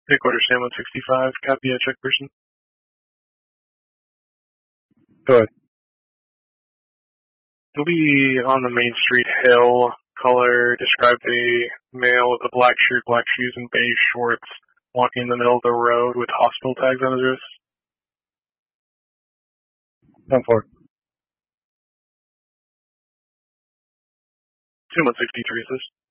Big order Sam 165, copy a check person. Go ahead. He'll be on the Main Street Hill. Color, describe the male with a black shirt, black shoes, and beige shorts, walking in the middle of the road with hospital tags on his wrist. 10-4. 2 163 is this.